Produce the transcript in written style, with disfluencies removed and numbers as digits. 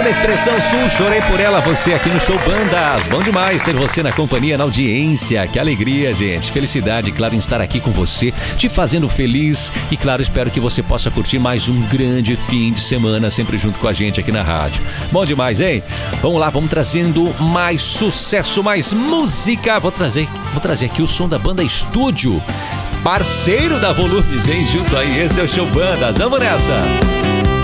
Banda Expressão Sul, chorei por ela, você aqui no Show Bandas. Bom demais ter você na companhia, na audiência. Que alegria, gente. Felicidade, claro, em estar aqui com você, te fazendo feliz. E claro, espero que você possa curtir mais um grande fim de semana, sempre junto com a gente aqui na rádio. Bom demais, hein? Vamos lá, vamos trazendo mais sucesso, mais música. Vou trazer aqui o som da Banda Estúdio, parceiro da Volume. Vem junto aí, esse é o Show Bandas. Vamos nessa!